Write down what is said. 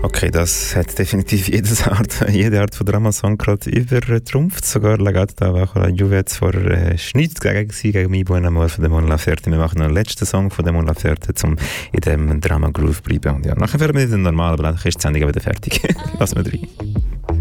Okay, das hat definitiv jede Art von Dramasong gerade übertrumpft. Sogar Legate da war Juve jetzt vor nichts gegen mich, Buon Amor von dem Mon Laferte. Wir machen noch einen letzten Song von dem Mon Laferte, um in dem Drama-Groove zu bleiben. Und ja, nachher werden wir nicht normal, aber dann ist die Sendung wieder fertig. Lass mal rein.